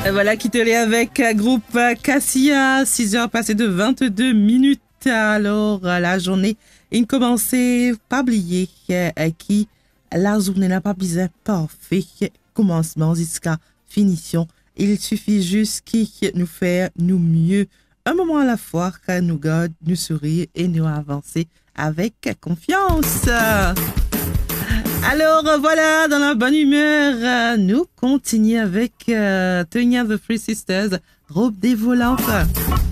Voilà qui te l'est avec groupe Cassia, 6h passées de 22 minutes. Alors, la journée, il commençait pas oublier qui la journée n'a pas besoin parfait commencement jusqu'à finition. Il suffit juste qu'il nous fait nous mieux un moment à la fois, nous garde, nous sourire et nous avancer avec confiance. Alors voilà, dans la bonne humeur, nous continuons avec Tonya the Three Sisters, Robe des volantes.